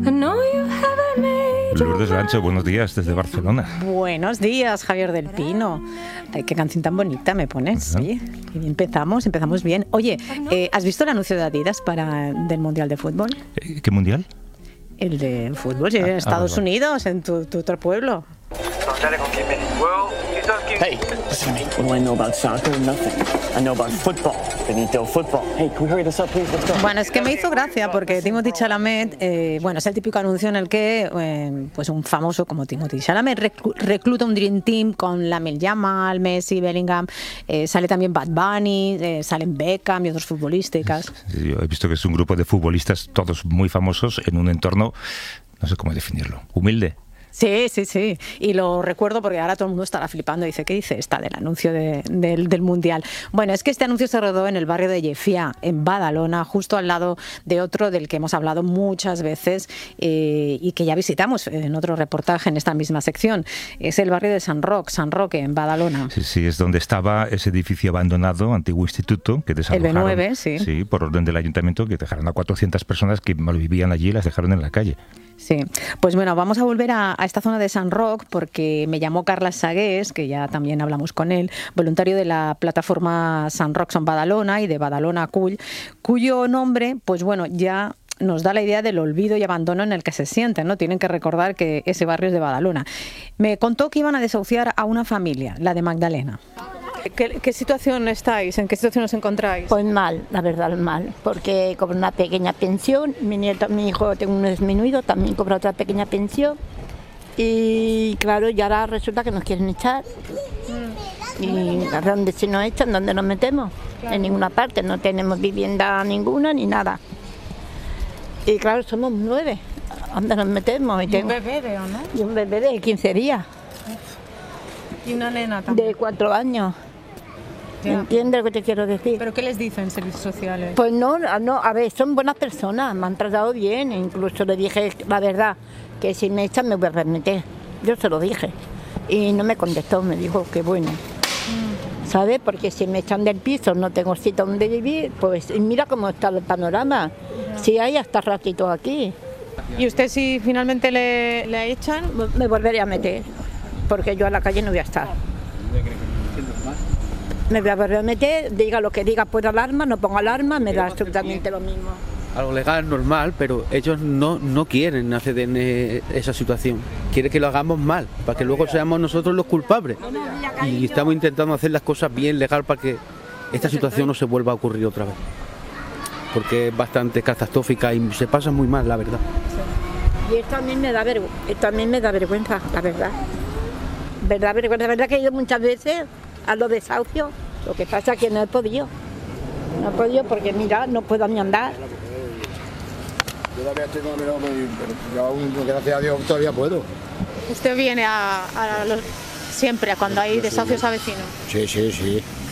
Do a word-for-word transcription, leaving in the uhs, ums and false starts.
Lourdes Lancho, buenos días desde Barcelona. Buenos días, Javier del Pino. Ay, qué canción tan bonita me pones. Ajá. Oye, qué bien empezamos, empezamos bien. Oye, eh, ¿has visto el anuncio de Adidas para del Mundial de Fútbol? Eh, ¿Qué mundial? El de fútbol, sí, Ah, en Estados ah, vale. Unidos, en tu, tu otro pueblo. Hey, listen to me. What do I know about soccer? Nothing. I know about football. Benito, football. Hey, can we hurry this up, please? Let's go. Bueno, es que me hizo gracia porque Timothée Chalamet, eh, bueno, es el típico anuncio en el que eh, pues un famoso como Timothée Chalamet reclu- recluta un Dream Team con Lamine Yamal, Messi, Bellingham, eh, sale también Bad Bunny, eh, salen Beckham y otros futbolistas. Yo he visto que es un grupo de futbolistas, todos muy famosos, en un entorno, no sé cómo definirlo, humilde. Sí, sí, sí. Y lo recuerdo porque ahora todo el mundo estará flipando y dice, ¿qué dice esta del anuncio de- del, del Mundial? Bueno, es que este anuncio se rodó en el barrio de Llefià, en Badalona, justo al lado de otro del que hemos hablado muchas veces eh, y que ya visitamos en otro reportaje en esta misma sección. Es el barrio de San Roque, San Roque, en Badalona. Sí, sí, es donde estaba ese edificio abandonado, antiguo instituto, que desalojaron. B nueve, sí. Sí, por orden del ayuntamiento, que dejaron a cuatrocientas personas que vivían allí y las dejaron en la calle. Sí, pues bueno, vamos a volver a, a esta zona de San Roque porque me llamó Carles Sagués, que ya también hablamos con él, voluntario de la plataforma San Roque Son Badalona y de Badalona Cull, cuyo nombre, pues bueno, ya nos da la idea del olvido y abandono en el que se sienten, ¿no? Tienen que recordar que ese barrio es de Badalona. Me contó que iban a desahuciar a una familia, la de Magdalena. ¿Qué, qué situación estáis? ¿En qué situación os encontráis? Pues mal, la verdad, mal, porque cobro una pequeña pensión, mi nieto, mi hijo, tengo un disminuido, también cobra otra pequeña pensión y claro, y ahora resulta que nos quieren echar. Y a dónde si nos echan, ¿dónde nos metemos? En ninguna parte, no tenemos vivienda ninguna ni nada. Y claro, somos nueve, ¿dónde nos metemos? Y, tengo, bebé, veo, ¿no? y un bebé de quince días, Y una nena de cuatro años. Ya. ¿Entiendes lo que te quiero decir? ¿Pero qué les dicen servicios sociales? Pues no, no, a ver, son buenas personas, me han tratado bien, incluso le dije la verdad, que si me echan me voy a remeter, yo se lo dije, y no me contestó, me dijo que bueno, ¿sabes? Porque si me echan del piso, no tengo sitio donde vivir, pues y mira cómo está el panorama, si hay hasta ratitos aquí, ¿Y usted si finalmente le, le echan? me volveré a meter, porque yo a la calle no voy a estar. Me voy a volver a meter, diga lo que diga, puedo alarma, no pongo alarma, me da absolutamente lo mismo. Algo legal, normal, pero ellos no, no quieren hacer en eh, esa situación. Quieren que lo hagamos mal, para que luego seamos nosotros los culpables. Y estamos intentando hacer las cosas bien, legal, para que esta situación no se vuelva a ocurrir otra vez. Porque es bastante catastrófica y se pasa muy mal, la verdad. Y esto a mí me da, vergü- esto a mí me da vergüenza, la verdad. Verdad, vergüenza, la verdad que he ido muchas veces a los desahucios, lo que pasa es que no he podido. No he podido porque, mira, no puedo ni andar. Yo todavía estoy con pero yo aún, gracias a Dios, todavía puedo. ¿Usted viene a, a los- siempre a cuando hay desahucios a vecinos? Sí, sí, sí.